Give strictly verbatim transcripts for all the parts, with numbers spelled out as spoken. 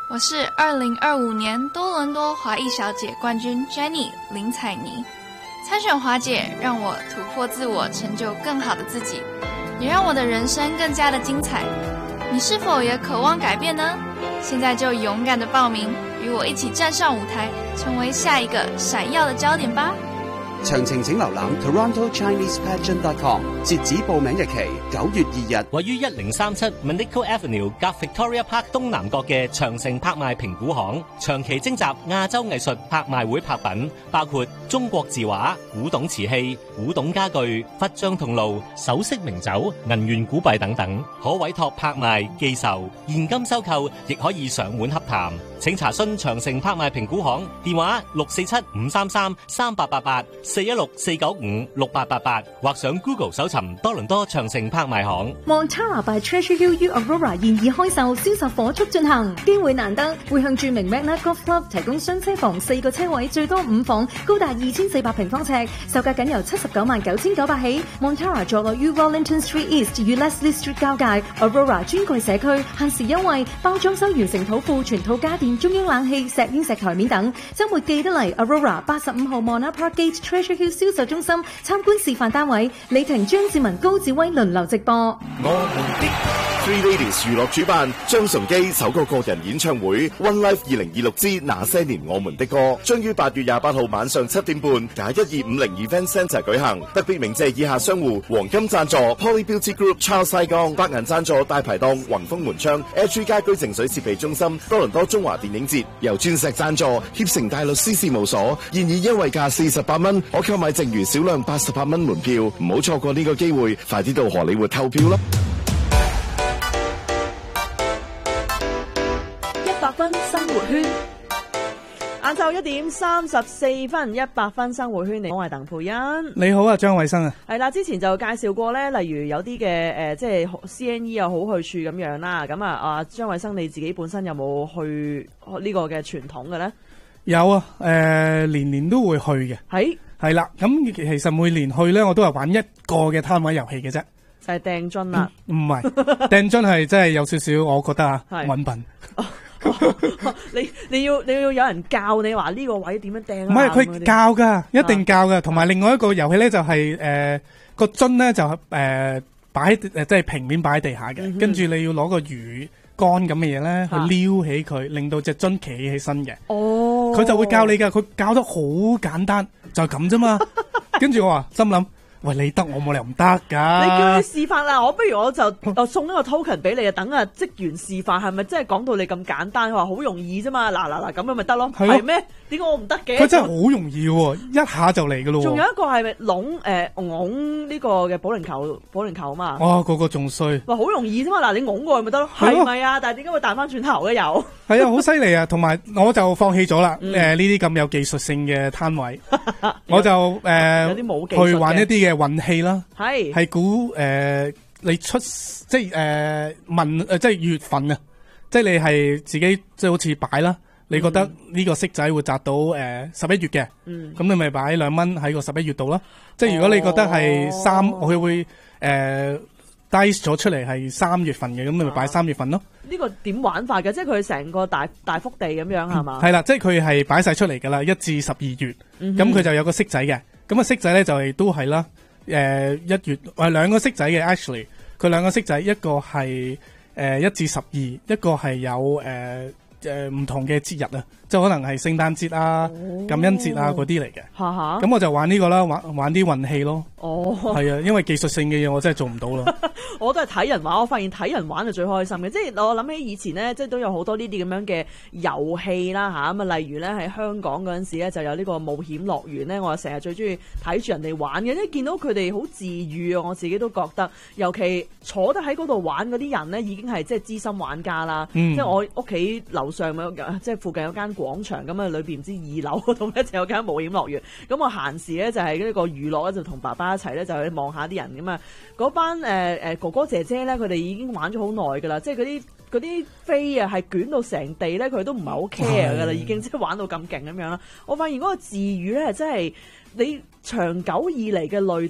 我是二零二五年多伦多华裔小姐冠军 Jenny 林采妮。参选华姐让我突破自我，成就更好的自己，也让我的人生更加的精彩。你是否也渴望改变呢？现在就勇敢的報名，與我一起站上舞台，成為下一個閃耀的焦點吧。 詳情請瀏覽 toronto chinese pageant dot com， 截止報名日期九月二日。 位於一零三七 Manico Avenue 隔 Victoria Park 東南角嘅長城拍賣評估行，長期徵集亞洲藝術拍賣會拍品，包括中國字畫、古董瓷器、古董家具、忽章銅爐、首飾名酒、銀元古幣等等，可委託拍賣、寄售、現金收購，亦可以上門洽談。請查詢長城拍賣評估行電話六四七五三三三八八八四一六四九五六八八八，或上 Google 搜尋多倫多長城拍賣行。 Montara by Treasure Hill U Aurora 現已開售，銷售火速進行，機會難得，會向著名 Magna Golf Club 提供雙車房四個車位，最多五房，高達二千四百平方尺，售價僅由七十九萬九千九百起。Montara 坐落於 Wellington Street East 與 Leslie Street 交界 ，Aurora 專櫃社區，限時優惠，包裝修完成土庫全套家電、中央冷氣、石英石台面等。週末記得嚟 Aurora 八十五號 Mona Park Gate Treasure Hill 銷售中心參觀示範單位，李婷、張志文、高志威輪流直播。 我們的 Three Ladies 娛樂主辦張崇基首個個人演唱會 One Life 二零二六之那些年我們的歌，將於八月廿八號晚上七點半，假一二五零 Event Centre 舉行。特別鳴謝以下商戶：黃金贊助 Poly Beauty Group Charles 西江，白銀贊助大排檔宏豐門窗 H 家居淨水設備中心，多倫多中華電影節。由鑽石贊助協成大律師事務所，現已優惠價四十八蚊，可購買剩餘少量八十八蚊門票，唔好錯過呢個機會，快啲到荷里活購票啦！ 一百分生活圈，晏晝一點三十四分，一百分生活圈，你好，我係鄧佩欣。 你好啊，張偉生啊。 係啦，之前就介紹過咧，例如有啲嘅誒，即係 C N E 有好去處咁樣啦。咁啊，啊張偉生你自己本身有冇去呢個嘅傳統嘅咧？ 有啊，誒、呃、年年都會去嘅。係係啦，咁其實每年去咧，我都係玩一個嘅攤位遊戲嘅啫。 就係掟樽啦。唔係掟樽係真係有少少，我覺得啊，揾笨。 你你要你要有人教你話呢個位點樣掟？唔係佢教噶，一定教噶。同埋另外一個遊戲咧就係誒個樽咧就誒擺喺誒即係平面擺喺地下嘅，跟住你要攞個魚竿咁嘅嘢咧去撩起佢，令到隻樽企起身嘅。哦，佢就會教你噶，佢教得好簡單，就係咁啫嘛。跟住我話心諗。喂，你得我冇理由唔得噶。 你叫你示範啦，我不如我就我送一個 token 俾你啊，等啊職員示範，係咪真係講到你咁簡單？佢話好容易啫嘛，嗱嗱嗱咁樣咪得咯，係咩？點解我唔得嘅？ 佢真係好容易喎，一下就嚟噶咯。 仲有一個係咪籠誒拱呢個嘅保齡球保齡球啊嘛？ 哇，個個仲衰。 哇，好容易啫嘛，嗱你拱過去咪得咯，係咪啊？但係點解會彈翻轉頭嘅又？ 係啊，好犀利啊！同埋我就放棄咗啦。誒呢啲咁有技術性嘅攤位，我就誒有啲冇技術嘅去玩一啲嘅運氣啦。 係係估誒你出即係誒問誒即係月份啊，即係你係自己即係好似擺啦。你覺得呢個色仔會砸到誒十一月嘅，咁、嗯、你咪擺兩蚊喺個十一月度咯。即係如果你覺得係三，佢、哦、會誒、呃、dice 咗出嚟係三月份嘅，咁你咪擺三月份咯。 呢、這個點玩法嘅？即係佢成個大大幅地咁樣係嘛？ 係啦、嗯，即係佢係擺晒出嚟噶啦，一至十二月，咁、嗯、佢就有個色仔嘅。咁啊色仔咧就係、是、都係啦，誒、呃、一月誒兩個色仔嘅 actually， 佢兩個色仔一個係誒一至十二，一個係有誒。呃誒，唔同嘅節日啊，即係可能係聖誕節啊、哦、感恩節啊嗰啲嚟嘅。咁、嗯、我就玩呢個啦，玩玩啲運氣咯。哦，係啊，因為技術性嘅嘢我真係做唔到咯。 我都係睇人玩，我發現睇人玩就最開心嘅。即係我諗起以前咧，即係都有好多呢啲咁樣嘅遊戲啦吓。咁啊，例如咧喺香港嗰陣時咧，就有呢個冒險樂園咧，我成日最中意睇住人哋玩嘅，因為見到佢哋好治愈啊，我自己都覺得。尤其坐得喺嗰度玩嗰啲人咧，已經係即係資深玩家啦。嗯、即係我屋企樓上咪有即係附近有間廣場，咁啊裏邊唔知二樓嗰度咧就有間冒險樂園。咁我閒時咧就係呢個娛樂咧，就同爸爸一齊咧就去望下啲人咁啊。嗰班誒誒、呃、哥哥姐姐咧，佢哋已經玩咗好耐噶啦，即係嗰啲嗰啲飛啊係捲到成地咧，佢都唔係好 care 噶啦，已經即係玩到咁勁咁樣啦。我發現嗰個治愈咧真係你長久以嚟嘅累積。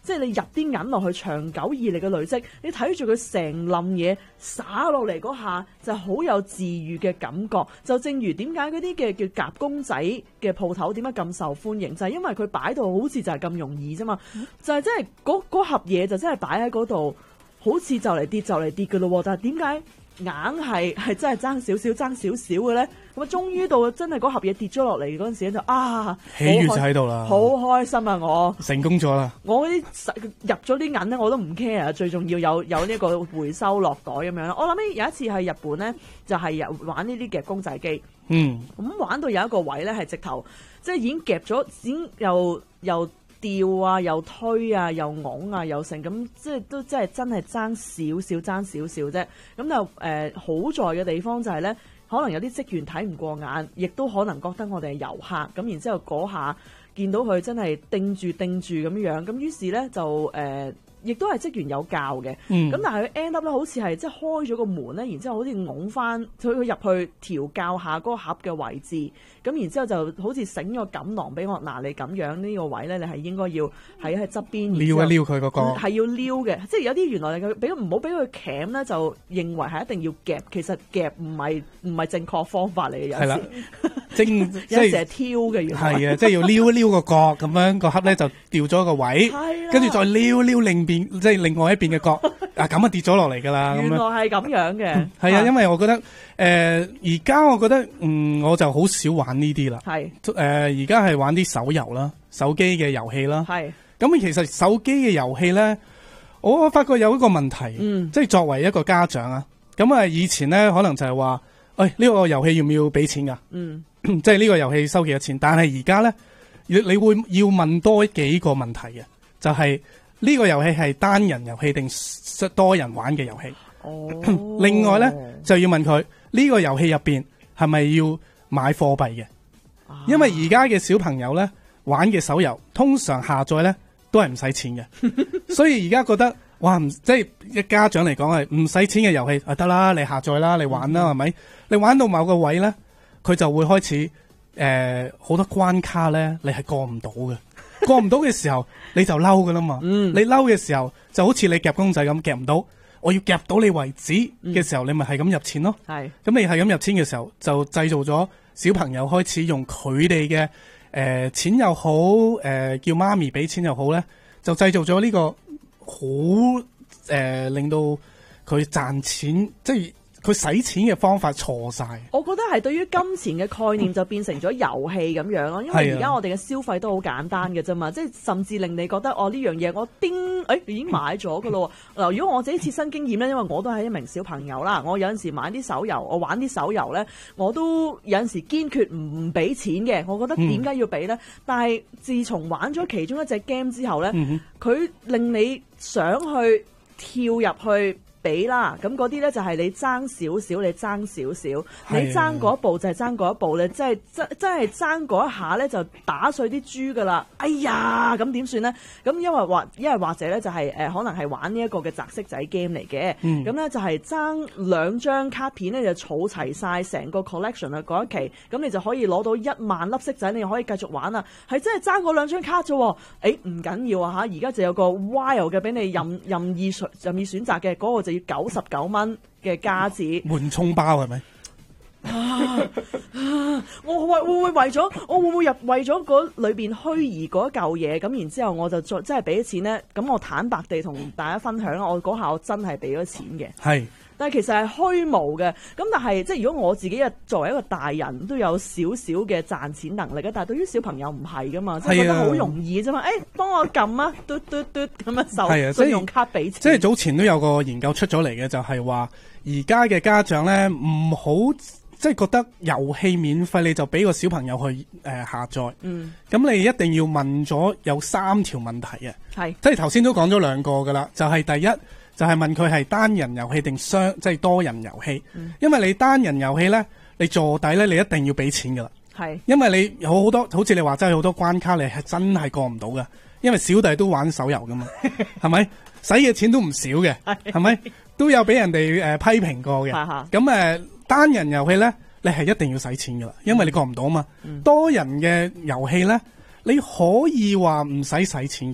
即係你入啲銀落去，長久以嚟嘅累積，你睇住佢成冧嘢灑落嚟嗰下，就好有治癒嘅感覺。就正如點解嗰啲嘅叫夾公仔嘅鋪頭點解咁受歡迎，就係、是、因為佢擺到好似就係咁容易啫嘛，就係即係嗰嗰盒嘢就真係擺喺嗰度，好似就嚟跌就嚟跌嘅咯。但係點解硬係係真係爭少少爭少少嘅咧？咁啊，終於到真係嗰盒嘢跌咗落嚟嗰陣時咧，就啊喜悅就喺度啦， 好開心啊！我成功咗啦！ 我嗰啲入咗啲銀咧，我都唔 care，最重要有有呢個回收落袋咁樣啦。我諗起有一次係日本咧，就係、是、玩呢啲嘅公仔機， 嗯， 咁玩到有一個位咧係直頭，即係已經夾咗，已經又又吊啊，又推啊，又拱啊，又成咁，即係都即係真係爭少少，爭少少啫。咁就誒、呃、好在嘅地方就係咧。可能有啲職員睇唔過眼，亦都可能覺得我哋係遊客，咁然之後嗰下見到佢真係定住定住咁樣，咁於是咧就誒。呃亦都係職員有教嘅，咁、嗯、但係佢 end up 咧好似係即係開咗個門咧，然之後好似拱翻佢佢入去調校下嗰個盒嘅位置，咁然之後就好似醒咗錦囊俾我，嗱、啊、你咁樣呢、呢個位咧，你係應該要喺喺側邊撩一撩佢嗰、嗰個， 係要撩嘅，即係有啲原來你俾唔好俾佢鉗咧，就認為係一定要夾，其實夾唔係唔係正確方法嚟嘅，有時正有時係挑嘅，原來係啊，即係要撩一撩個角咁樣，個盒咧就掉咗個位，跟住再撩一撩另邊。即係另外一邊嘅角啊，咁啊跌咗落嚟㗎啦。 原來係咁樣嘅。 係啊，因為我覺得誒而家我覺得嗯我就好少玩呢啲啦。係誒而家係玩啲手遊啦，手機嘅遊戲啦。係咁其實手機嘅遊戲咧，我發覺有一個問題，嗯、即係作為一個家長啊，咁啊以前咧可能就係話，誒、哎、呢、呢個遊戲要唔要俾錢㗎？嗯，即係呢個遊戲收幾多錢？但係而家咧，你你會要問多幾個問題嘅，就係、是。呢個遊戲係單人遊戲定多人玩嘅遊戲？哦，另外咧就要問佢呢個遊戲入邊係咪要買貨幣嘅？啊、因為而家嘅小朋友咧玩嘅手遊通常下載咧都係唔使錢嘅，所以而家覺得哇，唔即係一家長嚟講係唔使錢嘅遊戲啊，得啦，你下載啦，你玩啦，係咪、嗯？你玩到某個位咧，佢就會開始誒好、呃、多關卡咧，你係過唔到嘅。過唔到嘅時候你就嬲噶啦嘛，嗯、你嬲嘅時候就好似你夾公仔咁夾唔到，我要夾到你為止嘅時候，嗯、你咪係咁入錢咯。係咁你係咁入錢嘅時候，就製造咗小朋友開始用佢哋嘅誒錢又好，誒、呃、叫媽咪俾錢又好咧，就製造咗呢個好誒、呃、令到佢賺錢即係。佢使錢嘅方法錯晒， 我覺得係對於金錢嘅概念就變成咗遊戲咁樣咯。因為而家我哋嘅消費都好簡單嘅啫嘛，即係甚至令你覺得哦呢樣嘢我叮，誒、哎、已經買咗噶咯。嗱，如果我自己切身經驗咧，因為我都係一名小朋友啦，我有陣時買啲手遊，我玩啲手遊咧，我都有陣時堅決唔俾錢嘅。我覺得點解要俾咧？嗯、但係自從玩咗其中一隻 game 之後咧，佢、嗯、令你想去跳入去。俾啦，咁嗰啲咧就係你爭少少，你爭少少，你爭嗰一步就係爭嗰一步咧，即係真真係爭嗰一下咧就打碎啲豬噶啦！哎呀，咁點算咧？咁因為或因為或者咧就係、是、誒、呃、可能係玩呢一個嘅擲色仔 game 嚟嘅，咁咧、嗯、就係爭兩張卡片咧就儲齊晒成個 collection 啊嗰一期，咁你就可以攞到一萬粒色仔，你可以繼續玩啊！係真係爭嗰兩張卡啫，誒唔緊要啊嚇！而家就有個 wild 嘅俾你任任意選任意選擇嘅嗰、那個就要九十九蚊嘅加紙，緩衝包係咪？我會會唔會為咗我會唔會入為咗嗰裏邊虛擬嗰嚿嘢，咁然之後我就再真係俾咗錢咧？咁我坦白地同大家分享啦，我嗰下我真係俾咗錢嘅。係。但係其實係虛無嘅，咁但係即係如果我自己啊作為一個大人都有少少嘅賺錢能力嘅，但係對於小朋友唔係噶嘛，即係覺得好容易啫嘛，誒、哎、幫我撳啊，嘟嘟嘟咁樣收信用卡俾錢。即係早前都有個研究出咗嚟嘅，就係話而家嘅家長咧唔好即係覺得遊戲免費你就俾個小朋友去誒、呃、下載，嗯，咁你一定要問咗有三條問題嘅，係是即係頭先都講咗兩個噶啦，就係、是、第一。就係問佢係單人遊戲定雙即係多人遊戲，嗯、因為你單人遊戲咧，你坐底咧，你一定要俾錢噶啦。係，因為你有好多，好似你話齋好多關卡，你係真係過唔到噶。因為小弟都玩手遊噶嘛，係咪？使嘅錢都唔少嘅，係咪？都有俾人哋誒、呃、批評過嘅。咁誒、呃、單人遊戲咧，你係一定要使錢噶啦，因為你過唔到啊嘛。嗯、多人嘅遊戲咧，你可以話唔使使錢嘅。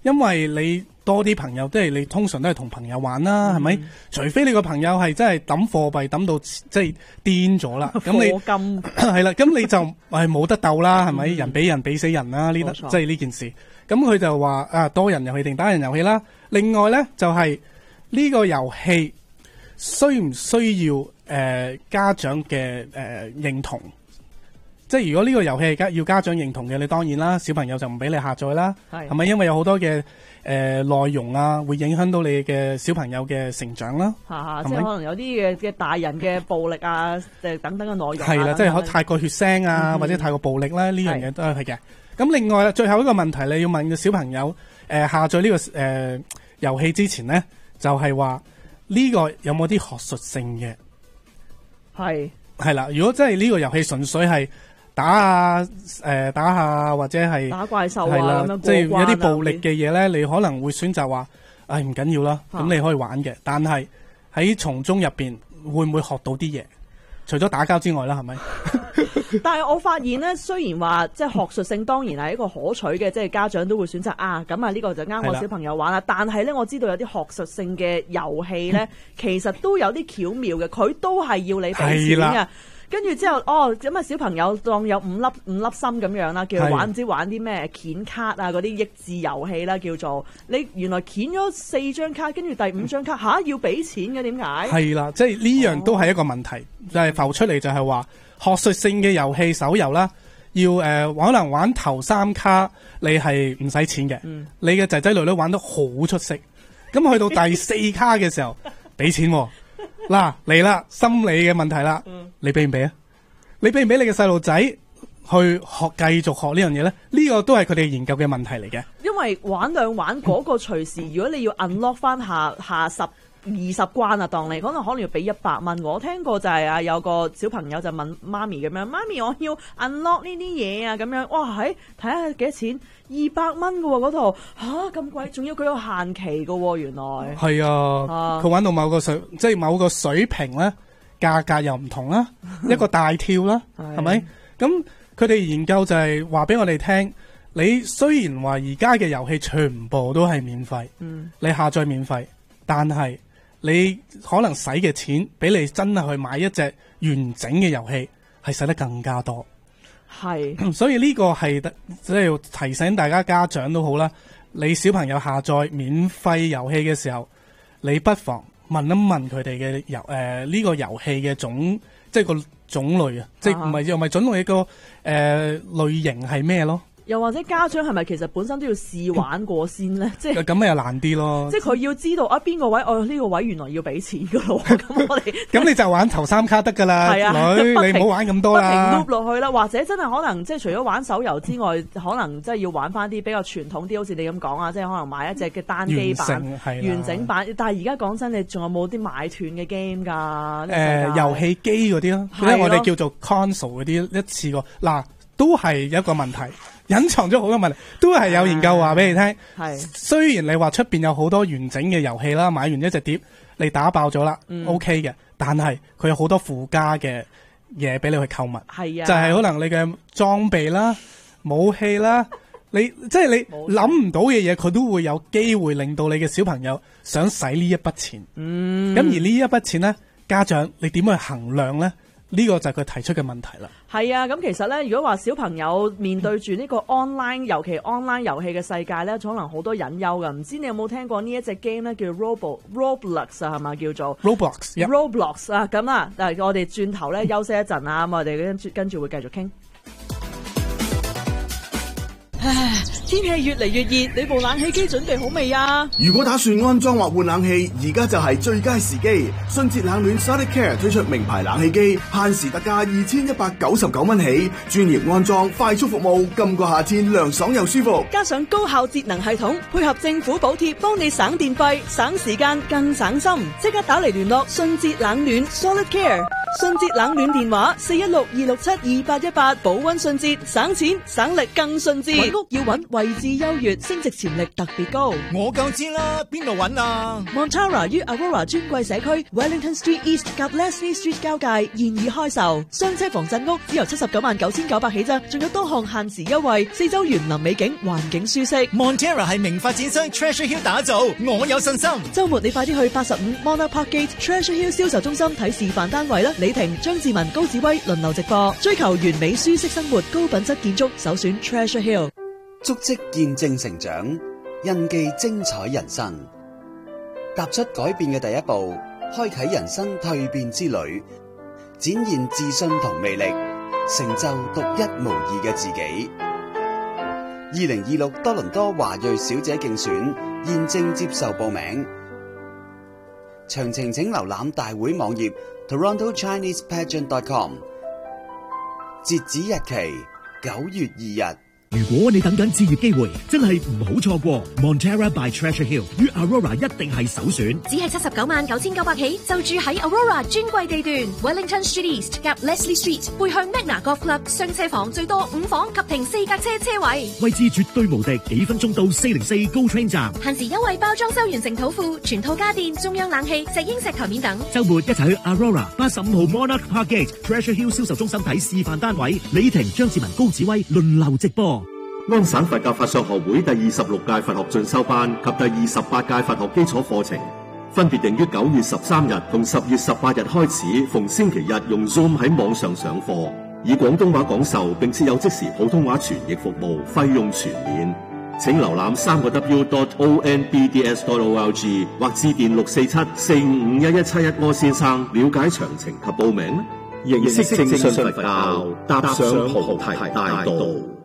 因為你多啲朋友，即係你通常都係同朋友玩啦，係咪、嗯？除非你個朋友係真係抌貨幣抌到即係癲咗啦，咁你係啦，咁你就係冇得鬥啦，係咪、嗯？人比人比死人啦，呢得即係呢件事。咁佢就話啊，多人遊戲定單人遊戲啦。另外咧就係、是、呢個遊戲需唔需要誒、呃、家長嘅誒、呃、認同？即係如果呢個遊戲係要家長認同嘅，你當然啦，小朋友就唔俾你下載啦。係咪因為有好多嘅誒內容啊，會影響到你嘅小朋友嘅成長啦？ 嚇即係可能有啲嘅嘅大人嘅暴力啊，誒等等嘅內容、啊。係啦， 即係太過血腥啊，嗯、或者太過暴力啦，呢樣嘢都係嘅。咁另外最後一個問題，你要問個小朋友誒、呃、下載呢、呢個誒、呃、遊戲之前咧，就係話呢個有冇啲學術性嘅？係係啦，如果真係呢個遊戲純粹係打啊，誒、呃、打下或者係打怪獸啊，咁樣即係有啲暴力嘅嘢咧，你可能會選擇話，唉唔緊要啦，咁、啊、你可以玩嘅。但係喺從中入邊會唔會學到啲嘢？除咗打交之外啦，係咪？ 但係我發現咧，雖然話即係學術性當然係一個可取嘅，即係家長都會選擇啊，咁啊呢個就啱我小朋友玩啦。但係咧，我知道有啲學術性嘅遊戲咧，其實都有啲巧妙嘅，佢都係要你俾錢嘅。跟住之後，哦，咁啊小朋友當有五粒五粒心咁樣啦，叫佢玩唔知玩啲咩鉗卡啊，嗰啲益智遊戲啦，叫做你原來鉗咗四張卡，跟住第五張卡吓、嗯、要俾錢嘅，點解？係啦，即係呢樣都係一個問題，哦、就係、是、浮出嚟就係話學術性嘅遊戲手遊啦，要誒、呃、可能玩頭三卡你係唔使錢嘅、嗯，你嘅仔仔女女玩得好出色，咁去到第四卡嘅時候俾錢喎。嗱嚟啦，心理嘅問題啦、嗯，你俾唔俾啊？你俾唔俾你嘅細路仔去學繼續學呢樣嘢咧？呢、這個都係佢哋研究嘅問題嚟嘅。因為玩兩玩嗰個隨時，如果你要 unlock 翻下下十二十關啊，當你可能可能要俾一百蚊。我聽過就係啊，有個小朋友就問媽咪咁樣，媽咪我要 unlock 呢啲嘢啊，咁樣哇喺睇下幾多錢？二百蚊嘅喎嗰度吓咁貴，仲要佢有限期嘅喎，原來係啊！佢、啊、玩到某個水，即係某個水平咧，價格又唔同啦，一個大跳啦，係咪？咁佢哋研究就係話俾我哋聽，你雖然話而家嘅遊戲全部都係免費，嗯，你下載免費，但係你可能使嘅錢比你真係去買一隻完整嘅遊戲係使得更加多。係，所以呢個係即係要提醒大家家長都好啦。你小朋友下載免費遊戲嘅時候，你不妨問一問佢哋嘅遊誒呢個遊戲嘅種，即係個種類啊，即係唔係又唔係種類一個誒、呃、類型係咩咯？又或者家長係咪其實本身都要試玩過先咧？即係咁咪又難啲咯。即係佢要知道啊邊個位，哦呢、呢個位原來要俾錢噶咯。咁我哋咁你就玩頭三卡得噶啦，女你唔好玩咁多啦，不停 loop 落去啦。或者真係可能即係除咗玩手遊之外，可能即係要玩翻啲比較傳統啲，好似你咁講啊，即係可能買一隻嘅單機版、完整，完整版。但係而家講真，你仲有冇啲買斷嘅 game 㗎？誒、呃，遊戲機嗰啲咯，因為我哋叫做 console 嗰啲一次過嗱，都係一個問題。隱藏咗好多問題，都係有研究話俾你聽。係雖然你話出邊有好多完整嘅遊戲啦，買完一隻碟你打爆咗啦、嗯、，OK 嘅，但係佢有好多附加嘅嘢俾你去購物。係啊，就係、是、可能你嘅裝備啦、武器啦，你即係你諗唔到嘅嘢，佢都會有機會令到你嘅小朋友想使呢一筆錢。嗯，咁而呢一筆錢咧，家長你點去衡量咧？呢、這個就係佢提出嘅問題啦。係啊，咁其實咧，如果話小朋友面對住呢個 online，、嗯、尤其 online 遊戲嘅世界咧，可能好多隱憂㗎。唔知你有冇聽過呢一隻 game 咧，叫 Robo Roblox 啊，係嘛叫做 Roblox？Roblox、yep. 啊，咁啊，但係我哋轉頭咧休息一陣啊，咁我哋跟住跟住會繼續傾。唉，天氣越嚟越熱，你部冷氣機準備好未啊？ 如果打算安裝或換冷氣，而家就係最佳時機。迅捷冷暖 Sonicare 推出名牌冷氣機，限時特價二千一百九十九蚊起，專業安裝，快速服務，今個夏天涼爽又舒服。加上高效節能系統，配合政府補貼，幫你省電費、省時間、更省心。即刻打嚟聯絡迅捷冷暖 Sonicare。 迅捷冷暖電話四一六二六七二八一八，保溫迅捷，省錢省力更迅捷。揾屋要揾位置優越，升值潛力特別高。 我夠知啦，邊度揾啊 Montara 於 Aurora 專櫃社區 Wellington Street East 及 Leslie Street 交界現已開售，雙車房鎮屋只由七十九萬九千九百起啫，仲有多項限時優惠，四周園林美景，環境舒適。 Montara 係名發展商 Treasure Hill 打造，我有信心。 週末你快啲去八十五 Monarch Park Gate Treasure Hill 銷售中心睇示範單位啦！李婷、張志文、高子威輪流直播，追求完美舒適生活，高品質建築，首選 Treasure Hill。 足跡見證成長，印記精彩人生。踏出改變嘅第一步，開啟人生蛻變之旅，展現自信同魅力，成就獨一無二嘅自己。二零二六多倫多華裔小姐競選現正接受報名，詳情請瀏覽大會網頁 toronto chinese pageant dot com， 截止日期九月二日。 如果你等緊置業機會，真係唔好錯過 Montara by Treasure Hill 於 Aurora 一定係首選。 只係七十九萬九千九百起，就住喺 Aurora 專櫃地段 Wellington Street East 及 Leslie Street， 背向 Magna Golf Club， 雙車房最多五房及停四架車車位， 位置絕對無敵，幾分鐘到四零四 GO Train 站。 限時優惠包裝修完成土庫，全套家電、中央冷氣、石英石台面等。 週末一齊去 Aurora 八十五號 Monarch Park Gate Treasure Hill 銷售中心睇示範單位，李婷、張志文、高子威輪流直播。 安省佛教法相學會第二十六屆佛學進修班及第二十八屆佛學基礎課程，分別定於九月十三日同十月十八日開始，逢星期日用 Zoom 喺網上上課，以廣東話講授，並設有即時普通話傳譯服務，費用全免。請瀏覽三個 W dot O N B D S dot O R G 或致電六四七四五五一一七一柯先生了解詳情及報名。認識正信佛教，踏上菩提大道。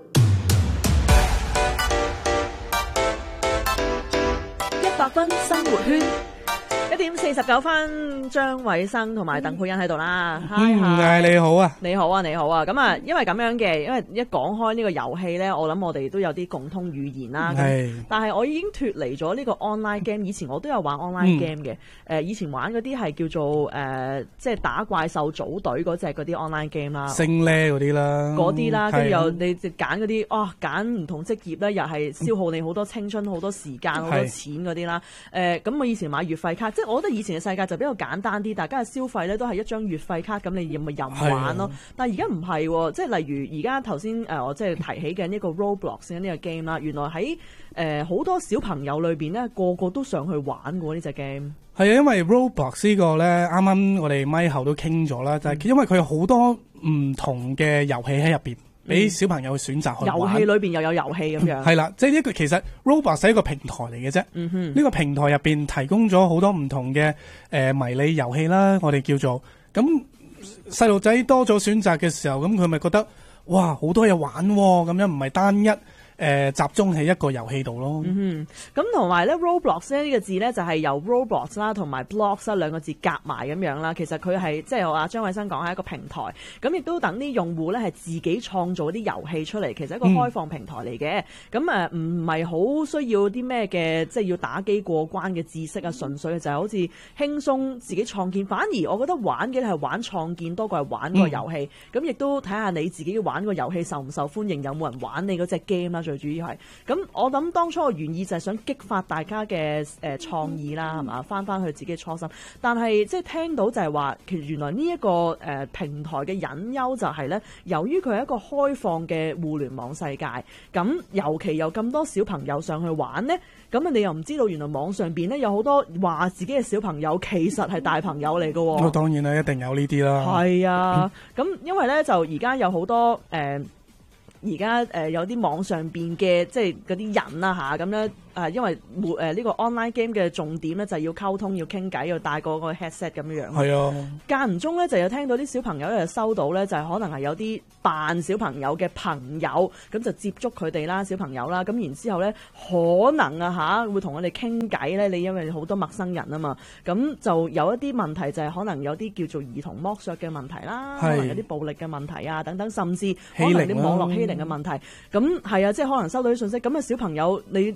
百分生活圈，一點四十九分，張偉生同埋鄧佩欣喺度啦。 嗯，係你好啊， 你好啊，你好啊。咁啊，因為咁樣嘅，因為一講開呢個遊戲咧，我諗我哋都有啲共通語言啦。係，但係我已經脫離咗呢個 online game。以前我都有玩 online game 嘅。誒、嗯呃，以前玩嗰啲係叫做誒、呃，即係打怪獸組隊嗰隻嗰啲 online game 啦，升呢嗰啲啦，嗰啲啦，跟住又你就揀嗰啲，哇，揀唔同職業咧，又係消耗你好多青春、好多時間、好多錢嗰啲啦。誒、呃，咁我以前買月費卡，即係我覺得以前嘅世界就比較簡單啲，大家嘅消費咧都係一張月費卡，咁你任咪任玩咯。但係而家唔係喎，即係例如而家頭先誒我即係提起嘅呢個 Roblox 呢個 game 啦，原來喺誒好多小朋友裏邊咧，個個都上去玩過呢隻 game。係啊，因為 Roblox 呢個咧，啱啱我哋咪後都傾咗啦，就係、是、因為佢有好多唔同嘅遊戲喺入邊，俾小朋友選擇去玩。遊戲裏邊又有遊戲咁樣。係啦，即係呢個其實 Roblox 係一個平台嚟嘅啫。嗯哼，呢個平台入邊提供咗好多唔同嘅誒、呃、迷你遊戲啦，我哋叫做咁細路仔多咗選擇嘅時候，咁佢咪覺得哇好多嘢玩喎、哦，咁樣唔係單一。誒、呃、集中喺一個遊戲度咯。嗯哼，咁同埋咧 Roblox 呢、呢個字咧就係、是、由 Roblox 啦同埋 Blocks 兩個字夾埋咁樣啦。其實佢係即係我阿張偉生講係一個平台，咁亦都等啲用戶咧係自己創造啲遊戲出嚟。其實一個開放平台嚟嘅，咁誒唔係好需要啲咩嘅，即係要打機過關嘅知識啊，純粹就係好似輕鬆自己創建。反而我覺得玩嘅係玩創建多過係玩個遊戲。咁、嗯、亦都睇下你自己玩個遊戲受唔受歡迎，有冇人玩你嗰隻 game 啦。最主要係咁，我諗當初嘅原意就係想激發大家嘅誒創意啦，係嘛，翻翻去自己嘅初心。但係即係聽到就係話，其實原來呢、這、一個誒、呃、平台嘅隱憂就係咧，由於佢係一個開放嘅互聯網世界，咁尤其有咁多小朋友上去玩咧，咁你又唔知道原來網上邊咧有好多話自己嘅小朋友其實係大朋友嚟㗎喎。當然啦，一定有呢啲啦。係啊，咁、嗯、因為咧就而家有好多誒。呃而家誒有啲網上邊嘅即係嗰啲人啦嚇咁咧。誒，因為誒呢、呃這個 online game 嘅重點咧就係要溝通、要傾偈、要帶個個 headset 咁樣樣。係啊，間唔中咧就有聽到啲小朋友咧收到咧就係、是、可能係有啲扮小朋友嘅朋友，咁就接觸佢哋啦，小朋友啦，咁然之後咧可能啊嚇會同我哋傾偈咧，你因為好多陌生人啊嘛，咁就有一啲問題就係可能有啲叫做兒童剝削嘅問題啦，可能有啲暴力嘅問題啊等等，甚至可能啲網絡欺凌嘅問題。咁係啊，即係可能收到啲信息，咁啊小朋友你唔知道。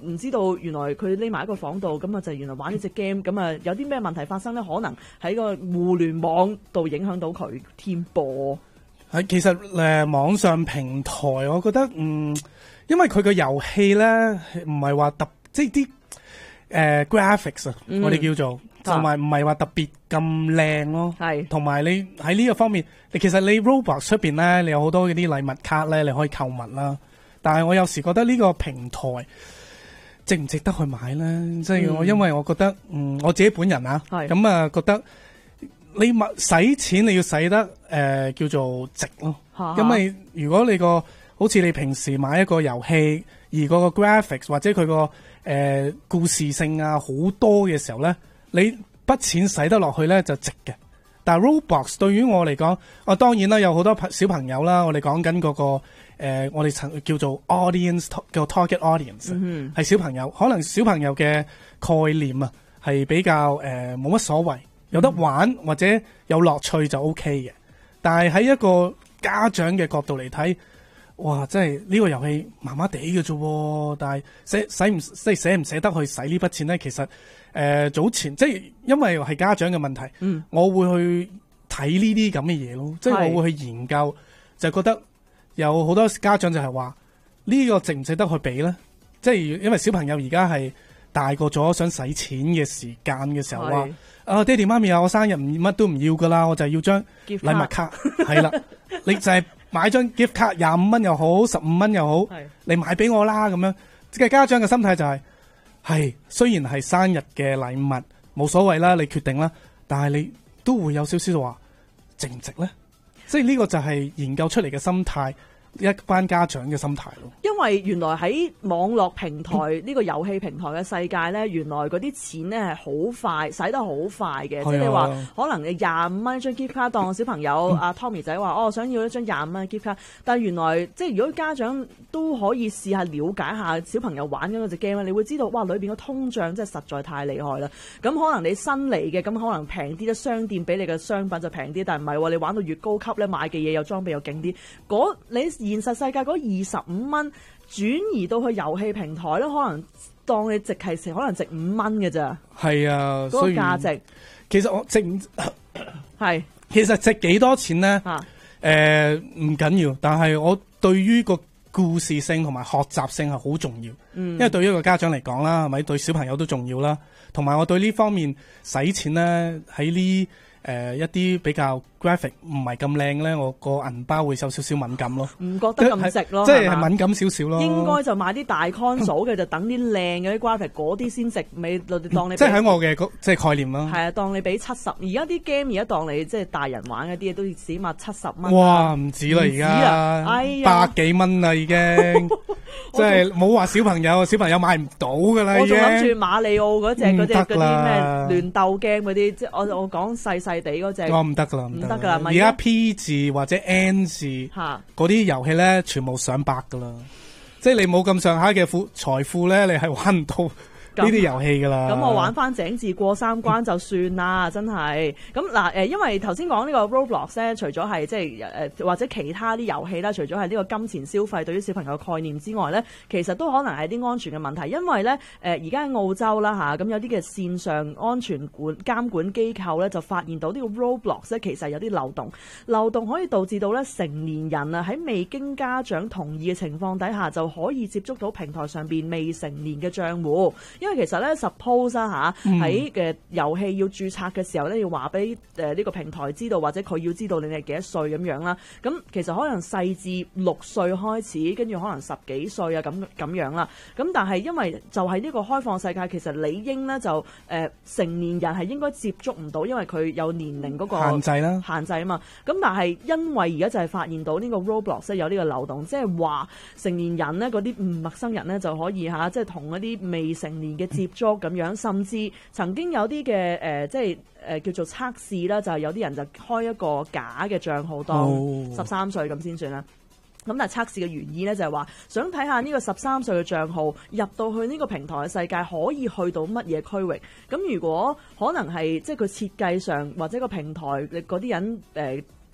到原來佢匿埋喺個房度，咁啊就原來玩呢隻 game，咁啊有啲咩問題發生咧？可能喺個互聯網度影響到佢添噃。 係其實誒、呃、網上平台，我覺得嗯，因為佢個遊戲咧唔係話特即係啲誒 graphics 啊，嗯、我哋叫做。同埋唔係話特別咁靚咯，係同埋你喺呢個方面，你其實你 Roblox 出邊咧，你有好多嗰啲禮物卡咧，你可以購物啦。但係我有時覺得呢個平台值唔值得去買咧？即係我因為我覺得，嗯，我自己本人啊，咁啊覺得你物使錢你要使得誒、呃、叫做值咯。因為如果你個好似你平時買一個遊戲，而嗰個 graphics 或者佢個誒故事性啊好多嘅時候咧。你筆錢使得落去咧就值嘅，但係 Roblox 對於我嚟講，我當然啦有好多小朋友啦，我哋講緊嗰個誒、呃，我哋曾叫做 audience 叫 target audience，係、嗯、小朋友，可能小朋友嘅概念啊係比較誒冇乜所謂，有得玩、嗯、或者有樂趣就 OK 嘅，但係喺一個家長嘅角度嚟睇，哇，真係呢個遊戲麻麻地嘅啫，但係使使唔即係捨唔捨得去使呢筆錢咧，其實。誒、呃，早前即係因為係家長嘅問題，嗯、我會去睇呢啲咁嘅嘢咯，即係我會去研究，就覺得有好多家長就係話呢個值唔值得去俾咧？即係因為小朋友而家係大個咗，想使錢嘅時間嘅時候話，啊爹哋媽咪啊，我生日唔乜都唔要噶啦，我就係要張禮物卡，係啦，你就係買張 gift 卡，廿五蚊又好，十五蚊又好，你買俾我啦咁樣，即係家長嘅心態就係、是。係，雖然係生日嘅禮物，冇所謂啦，你決定啦。但係你都會有少少話值唔值咧？即係呢個就係研究出嚟嘅心態，一班家長嘅心態咯。 因為原來喺網絡平台呢、嗯、個遊戲平台嘅世界咧，原來嗰啲錢咧係好快，使得好快嘅。即係你話可能你廿五蚊一張 gift 卡，當小朋友阿、嗯啊、Tommy 仔話哦，想要一張廿五蚊 gift 卡，但係原來即係如果家長都可以試下了解下小朋友玩緊嗰隻 game，你會知道哇，裏邊個通脹真係實在太厲害啦。咁可能你新嚟嘅，咁可能平啲，商店俾你嘅商品就平啲，但係唔係喎，你玩到越高級咧，買嘅嘢又裝備又勁啲，嗰你現實世界嗰二十五蚊轉移到去遊戲平台咧，可能當你值係成，可能值五蚊嘅咋。 係啊， 嗰個價值其實我值係其實值幾多錢咧？誒唔緊要，但係我對於個故事性同埋學習性係好重要，嗯、因為對於一個家長嚟講啦，係咪對小朋友都重要啦？同埋我對呢方面使錢咧，喺呢誒一啲比較 graphic 唔係咁靚咧，我個銀包會有少少敏感咯，唔覺得咁值咯， 即係係敏感少少咯。 應該就買啲大 console 嘅，就等啲靚嘅啲 graphic 嗰啲先值，咪當你即係喺我嘅即係概念咯。 係啊，當你俾七十，而家啲 game 而家當你即係大人玩嗰啲嘢都起碼七十蚊。 哇，唔止啦而家，哎呀，百幾蚊啦已經，即係冇話小朋友，小朋友買唔到噶啦。 我仲諗住馬里奧嗰隻嗰隻嗰啲咩亂鬥 game 嗰啲，即係我我講細細地嗰隻。我唔得噶啦，唔得噶啦。 而家 P 字或者 N 字嗰啲遊戲咧，全部上百噶啦，即係你冇咁上下嘅富財富咧，你係玩唔到呢啲遊戲噶啦。 咁我玩翻井字過三關就算啦，真係。咁嗱誒，因為頭先講呢個 Roblox 咧，除咗係即係誒或者其他啲遊戲啦，除咗係呢個金錢消費對於小朋友嘅概念之外咧，其實都可能係啲安全嘅問題。因為咧誒而家喺澳洲啦嚇，咁有啲嘅線上安全管監管機構咧就發現到呢個 Roblox 咧其實有啲漏洞，漏洞可以導致到咧成年人啊喺未經家長同意嘅情況底下就可以接觸到平台上邊未成年嘅帳戶。因為其實咧，suppose 啊嚇，喺嘅遊戲要註冊嘅時候咧，要話俾誒呢個平台知道，或者佢要知道你係幾多歲咁樣啦。咁其實可能細至六歲開始，跟住可能十幾歲啊咁咁樣啦。咁但係因為就係呢個開放世界，其實理應咧就誒、呃、成年人係應該接觸唔到，因為佢有年齡嗰個限制啦， 限制啊嘛。咁但係因為而家就係發現到呢個 Roblox 有呢個漏洞，即係話成年人咧嗰啲唔陌生人咧就可以嚇，即係同一啲未成年嘅接觸咁樣，甚至曾經有啲嘅誒，即係誒、呃、叫做測試啦，就係、是、有啲人就開一個假嘅帳號當十三歲咁先算啦。咁但係測試嘅原意咧就係話想睇下呢個十三歲嘅帳號入到去呢個平台嘅世界可以去到乜嘢區域。咁如果可能係即係佢設計上或者個平台嗰啲人誒。呃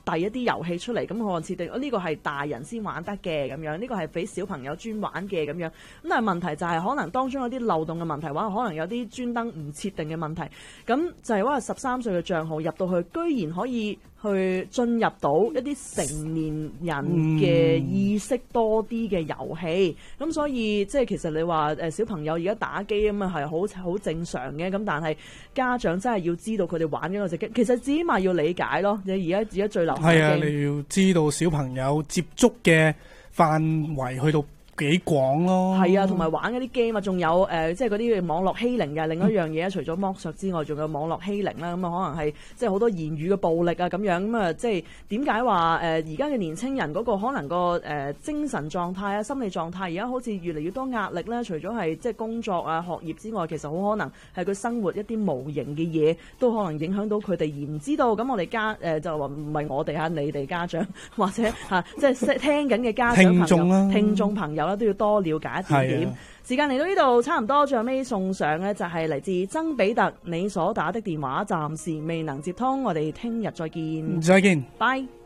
遞一啲遊戲出嚟，咁可能設定呢個係大人先玩得嘅咁樣，呢個係俾小朋友專玩嘅咁樣。咁但係問題就係可能當中有啲漏洞嘅問題，或者可能有啲專登唔設定嘅問題。咁就係話十三歲嘅帳號入到去，居然可以去進入到一啲成年人嘅意識多啲嘅遊戲。咁、嗯、所以即係其實你話誒小朋友而家打機咁啊係好好正常嘅。咁但係家長真係要知道佢哋玩緊嗰隻機，其實至起碼要理解咯。你而家而家最流行嘅係啊，你要知道小朋友接觸嘅範圍去到幾廣咯，係啊，同埋玩嗰啲 game 啊，仲有誒、呃，即係嗰啲網絡欺凌嘅另一樣嘢、嗯，除咗剝削之外，仲有網絡欺凌啦。咁啊，可能係即係好多言語嘅暴力啊，咁樣咁啊，即係點解話誒而家嘅年青人嗰個可能個誒、呃、精神狀態啊、心理狀態，而家好似越嚟越多壓力咧。除咗係即係工作啊、學業之外，其實好可能係佢生活一啲無形嘅嘢，都可能影響到佢哋而唔知道。咁我哋家誒、呃、就話唔係我哋嚇，你哋家長或者嚇、啊、即係聽緊嘅家長朋友、聽眾啦、聽眾朋友都要多了解一點點。時間嚟到呢度差唔多，最後尾送上呢就係嚟自曾比特，你所打的電話暫時未能接通，我哋聽日再見。再見，拜。